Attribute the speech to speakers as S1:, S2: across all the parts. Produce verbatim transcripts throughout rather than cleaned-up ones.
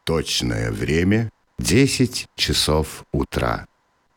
S1: Точное время – десять часов утра.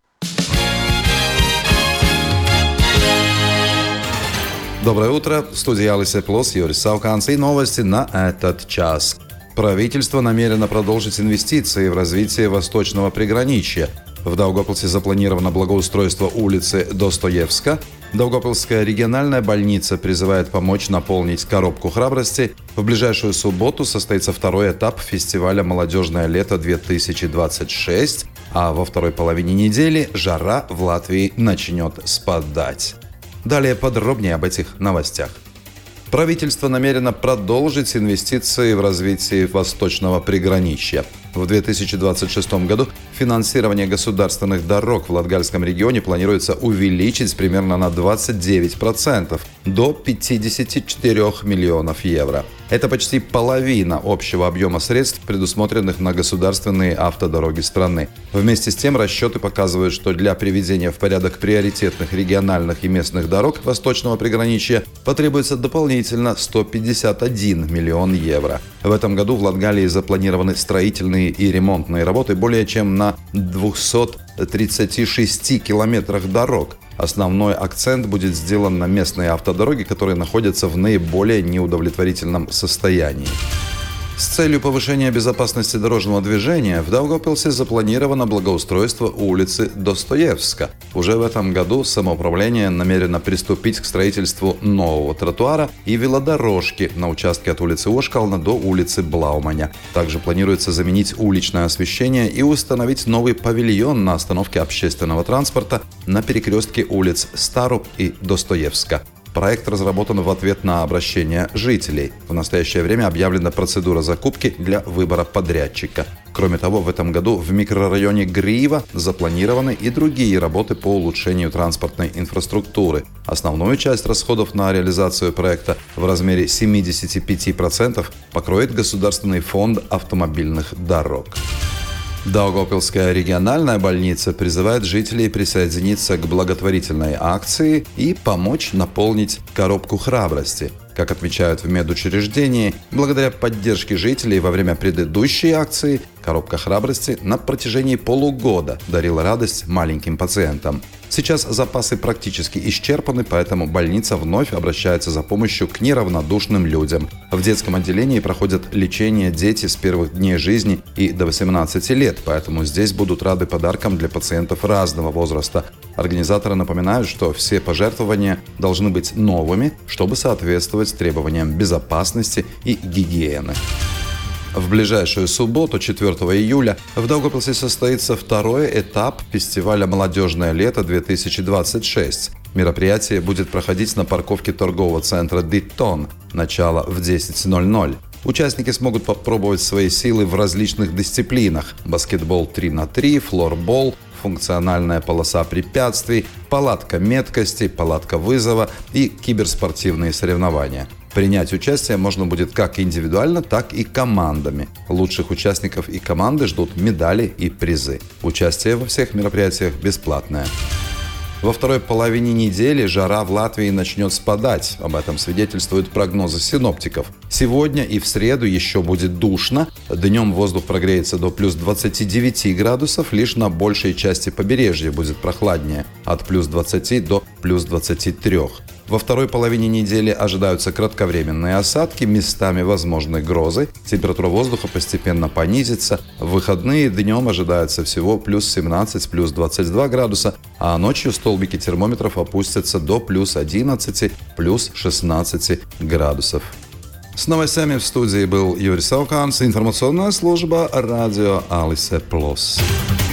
S2: Доброе утро. В студии Алисе Плос, Юрис Сауканс и новости на этот час. Правительство намерено продолжить инвестиции в развитие восточного приграничья. В Даугавпилсе запланировано благоустройство улицы Достоевска. Даугавпилская региональная больница призывает помочь наполнить коробку храбрости. В ближайшую субботу состоится второй этап фестиваля «Молодежное лето-две тысячи двадцать шесть», а во второй половине недели жара в Латвии начнет спадать. Далее подробнее об этих новостях. Правительство намерено продолжить инвестиции в развитие восточного приграничья. В две тысячи двадцать шестом году финансирование государственных дорог в Латгальском регионе планируется увеличить примерно на двадцать девять процентов до пятьдесят четыре миллионов евро. Это почти половина общего объема средств, предусмотренных на государственные автодороги страны. Вместе с тем расчеты показывают, что для приведения в порядок приоритетных региональных и местных дорог восточного приграничья потребуется дополнительно сто пятьдесят один миллион евро. В этом году в Латгалии запланированы строительные и ремонтные работы более чем на двухстах тридцати шести километрах дорог. Основной акцент будет сделан на местные автодороги, которые находятся в наиболее неудовлетворительном состоянии. С целью повышения безопасности дорожного движения в Даугавпилсе запланировано благоустройство улицы Достоевска. Уже в этом году самоуправление намерено приступить к строительству нового тротуара и велодорожки на участке от улицы Ошкална до улицы Блауманя. Также планируется заменить уличное освещение и установить новый павильон на остановке общественного транспорта на перекрестке улиц Старуп и Достоевска. Проект разработан в ответ на обращение жителей. В настоящее время объявлена процедура закупки для выбора подрядчика. Кроме того, в этом году в микрорайоне Грива запланированы и другие работы по улучшению транспортной инфраструктуры. Основную часть расходов на реализацию проекта в размере семьдесят пять процентов покроет Государственный фонд автомобильных дорог. Даугавпилская региональная больница призывает жителей присоединиться к благотворительной акции и помочь наполнить коробку храбрости. Как отмечают в медучреждении, благодаря поддержке жителей во время предыдущей акции коробка храбрости на протяжении полугода дарила радость маленьким пациентам. Сейчас запасы практически исчерпаны, поэтому больница вновь обращается за помощью к неравнодушным людям. В детском отделении проходят лечение дети с первых дней жизни и до восемнадцати лет, поэтому здесь будут рады подаркам для пациентов разного возраста. Организаторы напоминают, что все пожертвования должны быть новыми, чтобы соответствовать требованиям безопасности и гигиены. В ближайшую субботу, четвёртого июля, в Даугавпилсе состоится второй этап фестиваля «Молодежное лето-две тысячи двадцать шесть». Мероприятие будет проходить на парковке торгового центра «Диттон». Начало в десять ноль ноль. Участники смогут попробовать свои силы в различных дисциплинах: баскетбол три на три, флорбол, функциональная полоса препятствий, палатка меткости, палатка вызова и киберспортивные соревнования. Принять участие можно будет как индивидуально, так и командами. Лучших участников и команды ждут медали и призы. Участие во всех мероприятиях бесплатное. Во второй половине недели жара в Латвии начнет спадать. Об этом свидетельствуют прогнозы синоптиков. Сегодня и в среду еще будет душно. Днем воздух прогреется до плюс двадцати девяти градусов. Лишь на большей части побережья будет прохладнее. От плюс двадцати до плюс двадцати трёх. Во второй половине недели ожидаются кратковременные осадки, местами возможны грозы. Температура воздуха постепенно понизится. В выходные днем ожидается всего плюс семнадцать, плюс двадцать два градуса, а ночью столбики термометров опустятся до плюс одиннадцати, плюс шестнадцати градусов. С новостями в студии был Юрис Сауканс, информационная служба радио Алисе Плос.